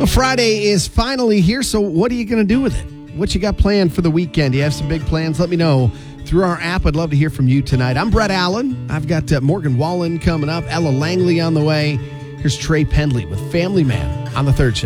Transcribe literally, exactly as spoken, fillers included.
Well, Friday is finally here, so what are you going to do with it? What you got planned for the weekend? Do you have some big plans? Let me know through our app. I'd love to hear from you tonight. I'm Brett Allen. I've got uh, Morgan Wallen coming up, Ella Langley on the way. Here's Trey Pendley with Family Man on the Third Shift.